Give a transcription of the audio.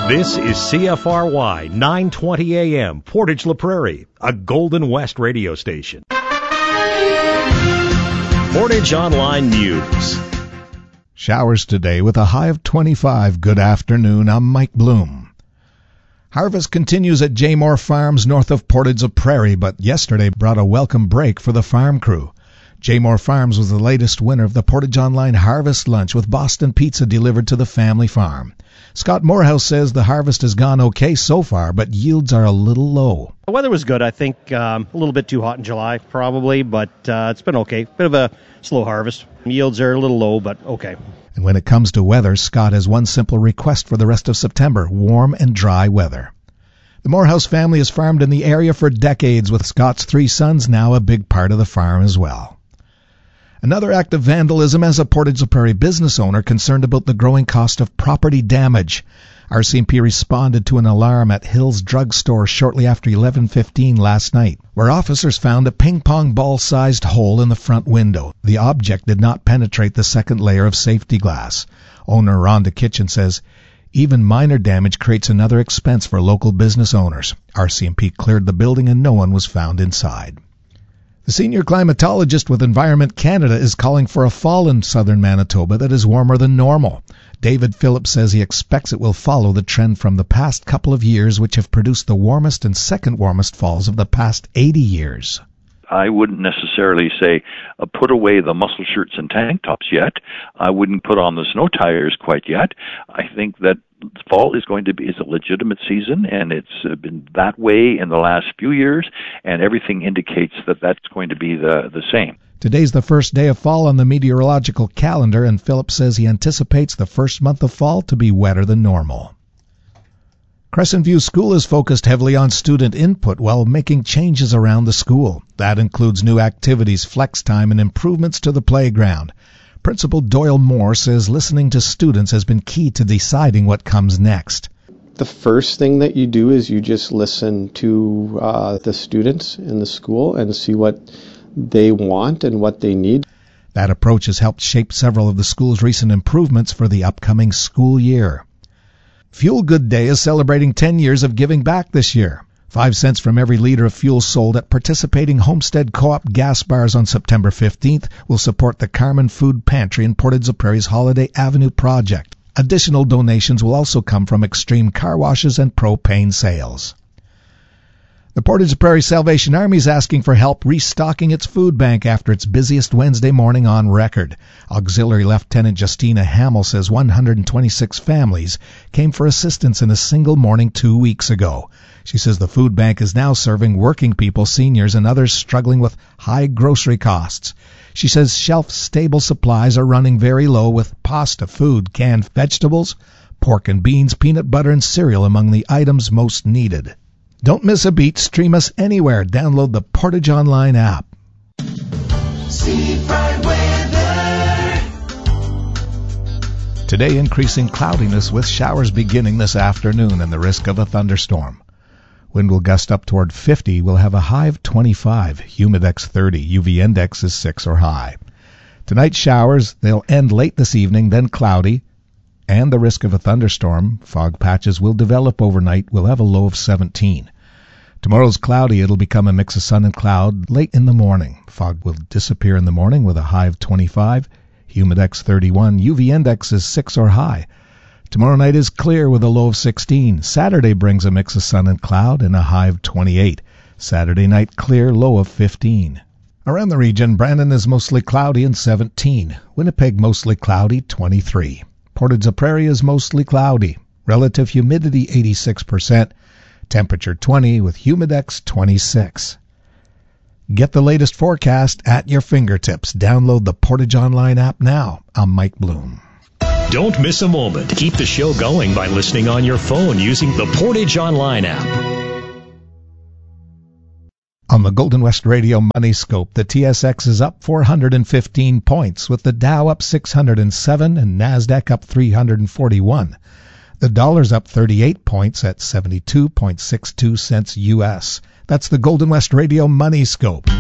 This is CFRY 920 AM, Portage La Prairie, a Golden West radio station. Portage Online News. Showers today with a high of 25. Good afternoon. I'm Mike Bloom. Harvest continues at Jaymore Farms north of Portage La Prairie, but yesterday brought a welcome break for the farm crew. Jaymore Farms was the latest winner of the Portage Online Harvest Lunch with Boston Pizza delivered to the family farm. Scott Morehouse says the harvest has gone okay so far, but yields are a little low. The weather was good, I think. A little bit too hot in July, probably, but it's been okay. Bit of a slow harvest. Yields are a little low, but okay. And when it comes to weather, Scott has one simple request for the rest of September: warm and dry weather. The Morehouse family has farmed in the area for decades, with Scott's 3 sons now a big part of the farm as well. Another act of vandalism as a Portage La Prairie business owner concerned about the growing cost of property damage. RCMP responded to an alarm at Hills Drug Store shortly after 11:15 last night, where officers found a ping-pong ball-sized hole in the front window. The object did not penetrate the second layer of safety glass. Owner Rhonda Kitchen says even minor damage creates another expense for local business owners. RCMP cleared the building and no one was found inside. The senior climatologist with Environment Canada is calling for a fall in southern Manitoba that is warmer than normal. David Phillips says he expects it will follow the trend from the past couple of years, which have produced the warmest and second warmest falls of the past 80 years. I wouldn't necessarily say put away the muscle shirts and tank tops yet. I wouldn't put on the snow tires quite yet. I think that fall is a legitimate season, and it's been that way in the last few years, and everything indicates that that's going to be the same. Today's the first day of fall on the meteorological calendar, and Phillips says he anticipates the first month of fall to be wetter than normal. Crescent View School is focused heavily on student input while making changes around the school. That includes new activities, flex time, and improvements to the playground. Principal Doyle Moore says listening to students has been key to deciding what comes next. The first thing that you do is you just listen to the students in the school and see what they want and what they need. That approach has helped shape several of the school's recent improvements for the upcoming school year. Fuel Good Day is celebrating 10 years of giving back this year. 5 cents from every liter of fuel sold at participating Homestead Co-op gas bars on September 15th will support the Carmen Food Pantry in Portage La Prairie's Holiday Avenue project. Additional donations will also come from Extreme Car Washes and propane sales. The Portage La Prairie Salvation Army is asking for help restocking its food bank after its busiest Wednesday morning on record. Auxiliary Lieutenant Justina Hamill says 126 families came for assistance in a single morning 2 weeks ago. She says the food bank is now serving working people, seniors, and others struggling with high grocery costs. She says shelf-stable supplies are running very low, with pasta, food, canned vegetables, pork and beans, peanut butter, and cereal among the items most needed. Don't miss a beat. Stream us anywhere. Download the Portage Online app. Seafront weather. Today, increasing cloudiness with showers beginning this afternoon and the risk of a thunderstorm. Wind will gust up toward 50. We'll have a high of 25. Humidex 30. UV index is 6 or high. Tonight, showers. They'll end late this evening, then cloudy. And the risk of a thunderstorm. Fog patches will develop overnight. We'll have a low of 17. Tomorrow's cloudy. It'll become a mix of sun and cloud late in the morning. Fog will disappear in the morning with a high of 25. Humidex 31. UV index is 6 or high. Tomorrow night is clear with a low of 16. Saturday brings a mix of sun and cloud and a high of 28. Saturday night clear, low of 15. Around the region, Brandon is mostly cloudy and 17. Winnipeg mostly cloudy, 23. Portage La Prairie is mostly cloudy. Relative humidity 86%. Temperature 20 with humidex 26. Get the latest forecast at your fingertips. Download the Portage Online app now. I'm Mike Bloom. Don't miss a moment. Keep the show going by listening on your phone using the Portage Online app. On the Golden West Radio Money Scope, the TSX is up 415 points, with the Dow up 607 and NASDAQ up 341. The dollar's up 38 points at 72.62 cents U.S. That's the Golden West Radio Money Scope.